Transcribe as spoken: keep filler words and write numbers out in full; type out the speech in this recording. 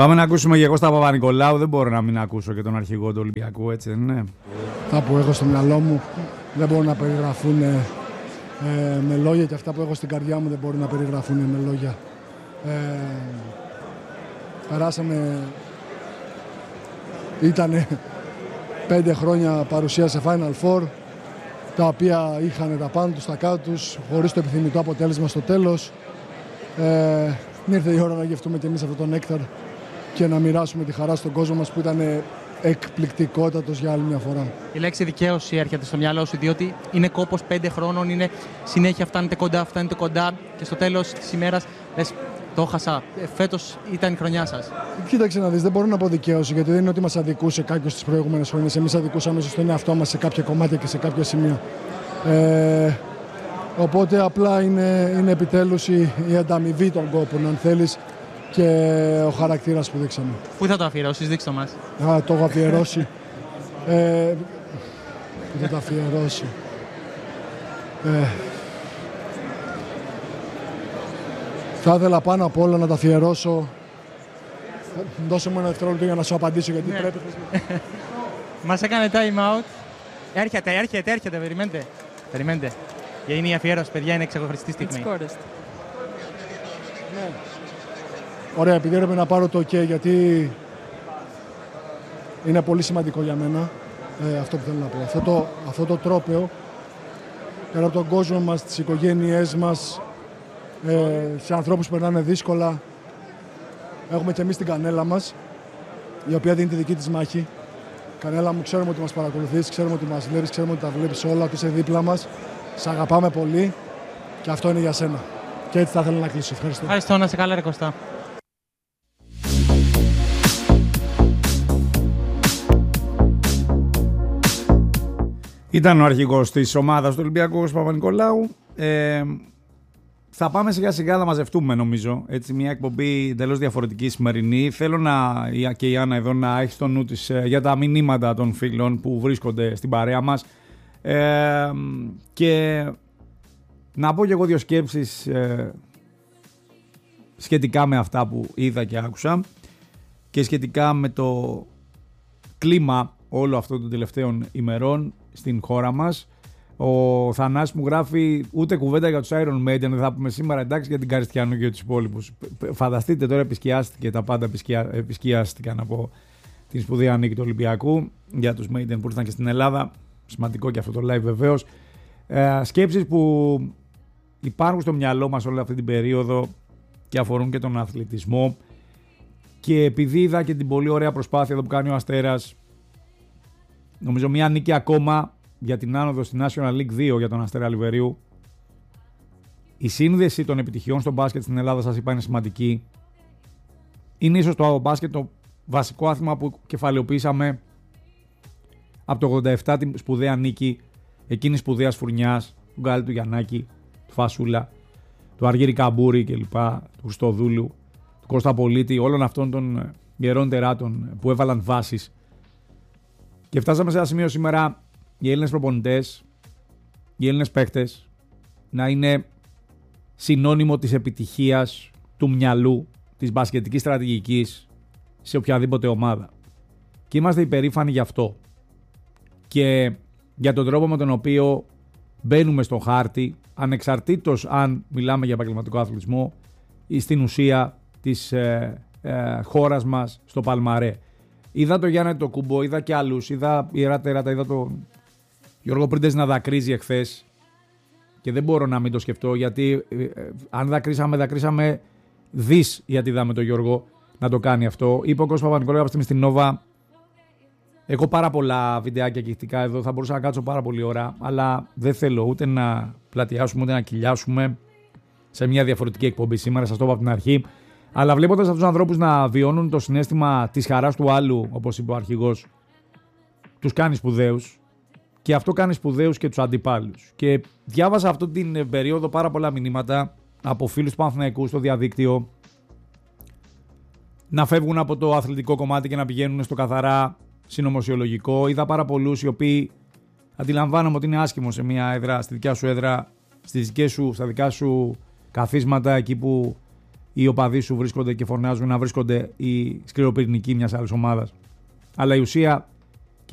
Πάμε να ακούσουμε και εγώ στα Παπα-Νικολάου. Δεν μπορώ να μην ακούσω και τον αρχηγό του Ολυμπιακού, έτσι δεν είναι? Αυτά που έχω στο μυαλό μου δεν μπορούν να περιγραφούν ε, με λόγια, και αυτά που έχω στην καρδιά μου δεν μπορούν να περιγραφούν με λόγια. Ε, περάσαμε, ήταν πέντε χρόνια παρουσία σε Final Four, τα οποία είχαν τα πάνω τους, τα κάτω τους, χωρίς το επιθυμητό αποτέλεσμα στο τέλος. Ε, ήρθε η ώρα να γευτούμε και εμείς αυτό το νέκταρ και να μοιράσουμε τη χαρά στον κόσμο μας που ήταν εκπληκτικότατος για άλλη μια φορά. Η λέξη δικαίωση έρχεται στο μυαλό σου, διότι είναι κόπος πέντε χρόνων, είναι συνέχεια φτάνετε κοντά, φτάνετε κοντά και στο τέλος της ημέρας λες, το έχασα. Φέτος ήταν η χρονιά σας. Κοίταξε να δεις, δεν μπορώ να πω δικαίωση, γιατί δεν είναι ότι μας αδικούσε κάποιος τις προηγούμενες χρονιές. Εμείς αδικούσαμε στον εαυτό μας σε κάποια κομμάτια και σε κάποια σημεία. Ε, οπότε απλά είναι, είναι επιτέλους η, η ανταμοιβή των κόπων, αν θέλεις, και ο χαρακτήρας που δείξαμε. Πού θα το αφιερώσεις, δείξτε το μας. Α, το έχω αφιερώσει. ε, πού θα το αφιερώσει. Ε, θα ήθελα πάνω απ' όλα να τα αφιερώσω. Δώσε μου ένα δευτερόλεπτο για να σου απαντήσω, γιατί ναι. πρέπει. Μας έκανε time out. Έρχεται, έρχεται, έρχεται, περιμένετε. Περιμένετε. Για είναι η αφιέρωση, παιδιά, είναι ξεχωριστή στιγμή. Ναι. Ωραία, επειδή έπρεπε να πάρω το OK, γιατί είναι πολύ σημαντικό για μένα ε, αυτό που θέλω να πω. Αυτό το, αυτό το τρόπαιο, πέρα από τον κόσμο μας, τις οικογένειές μας, ε, σε ανθρώπους που περνάνε δύσκολα, έχουμε και εμείς την Κανέλα μας, η οποία δίνει τη δική της μάχη. Κανέλα μου, ξέρουμε ότι μας παρακολουθείς, ξέρουμε ότι μας βλέπεις, ξέρουμε ότι τα βλέπεις όλα, ότι είσαι δίπλα μας. Σ' αγαπάμε πολύ και αυτό είναι για σένα. Και έτσι θα ήθελα να κλείσω. Ευχαριστώ. Ευχαριστώ, να σε καλά, ρε Κωστά. Ήταν ο αρχηγός της ομάδας του Ολυμπιακού Παπα-Νικολάου. Ε, θα πάμε σιγά σιγά να μαζευτούμε, νομίζω. Έτσι, μια εκπομπή εντελώς διαφορετική σημερινή. Θέλω να, και η Άννα εδώ να έχει στο νου της ε, για τα μηνύματα των φίλων που βρίσκονται στην παρέα μας. Ε, και να πω και εγώ δύο σκέψεις ε, σχετικά με αυτά που είδα και άκουσα και σχετικά με το κλίμα όλο αυτό των τελευταίων ημερών στην χώρα μας. Ο Θανάσης μου γράφει ούτε κουβέντα για τους Iron Maiden, δεν θα πούμε σήμερα, εντάξει, για την Καριστιανού και για τους υπόλοιπους. Φανταστείτε, τώρα επισκιάστηκε, τα πάντα επισκιά, επισκιάστηκαν από την σπουδαία νίκη του Ολυμπιακού για τους Maiden που ήρθαν και στην Ελλάδα. Σημαντικό και αυτό το live βεβαίως. Ε, σκέψεις που υπάρχουν στο μυαλό μας όλη αυτή την περίοδο και αφορούν και τον αθλητισμό, και επειδή είδα και την πολύ ωραία προσπάθεια εδώ που κάνει ο Αστέρας, νομίζω μια νίκη ακόμα για την άνοδο στη National League δύο για τον Αστέρα Λιβερίου. Η σύνδεση των επιτυχιών στο μπάσκετ στην Ελλάδα, σας είπα, είναι σημαντική. Είναι ίσως το μπάσκετ το βασικό άθλημα που κεφαλαιοποιήσαμε από το ογδόντα επτά, την σπουδαία νίκη εκείνης σπουδαίας φουρνιάς του Γκάλη του Γιαννάκη, του Φασούλα, του Αργύρη Καμπούρη κλπ, του Χριστοδούλου, του Κώστα Πολίτη, όλων αυτών των γερών τεράτων που έβαλαν βάσεις. Και φτάσαμε σε ένα σημείο σήμερα οι Έλληνες προπονητές, οι Έλληνες παίκτες να είναι συνώνυμο της επιτυχίας, του μυαλού, της μπασκετικής στρατηγικής σε οποιαδήποτε ομάδα. Και είμαστε υπερήφανοι γι' αυτό. Και για τον τρόπο με τον οποίο μπαίνουμε στο χάρτη, ανεξαρτήτως αν μιλάμε για επαγγελματικό αθλητισμό ή στην ουσία της ε, ε, χώρας μας στο Παλμαρέ. Είδα το Γιάννη το Κούμπο, είδα και άλλους, είδα Ιερά Τέρατα, είδα τον Γιώργο Πρίντες να δακρύζει εχθές και δεν μπορώ να μην το σκεφτώ, γιατί ε, ε, αν δακρύσαμε, δακρύσαμε δις, γιατί είδαμε τον Γιώργο να το κάνει αυτό. Είπε ο Κώστας Παπα-Νικολάου αυτή στην Νόβα. Έχω πάρα πολλά βιντεάκια και ηχητικά εδώ, θα μπορούσα να κάτσω πάρα πολύ ώρα, αλλά δεν θέλω ούτε να πλατιάσουμε ούτε να κυλιάσουμε σε μια διαφορετική εκπομπή σήμερα, σας το είπα από την αρχή. Αλλά βλέποντας αυτούς τους ανθρώπους να βιώνουν το συναίσθημα της χαράς του άλλου, όπως είπε ο αρχηγός, τους κάνει σπουδαίους, και αυτό κάνει σπουδαίους και τους αντιπάλους. Και διάβασα αυτή την περίοδο πάρα πολλά μηνύματα από φίλους του Παναθηναϊκού στο διαδίκτυο να φεύγουν από το αθλητικό κομμάτι και να πηγαίνουν στο καθαρά συνωμοσιολογικό. Είδα πάρα πολλούς οι οποίοι αντιλαμβάνομαι ότι είναι άσχημο σε μια έδρα, στη δικιά σου έδρα, στις δικές σου, στα δικά σου καθίσματα, εκεί που οι οπαδοί σου βρίσκονται και φωνάζουν να βρίσκονται οι σκληροπυρηνικοί μιας άλλης ομάδας. Αλλά η ουσία